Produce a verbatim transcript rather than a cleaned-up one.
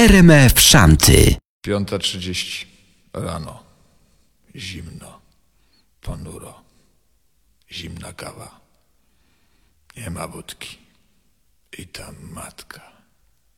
R M F Szanty. Piąta trzydzieści rano. Zimno. Ponuro. Zimna kawa. Nie ma wódki. I ta matka.